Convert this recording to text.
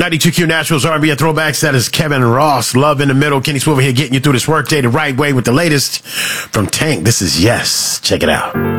92Q Naturals R&B and Throwbacks. That is Kevin Ross. Love in the Middle. Kenny Swivel here getting you through this workday the right way with the latest from Tank. This is Yes. Check it out.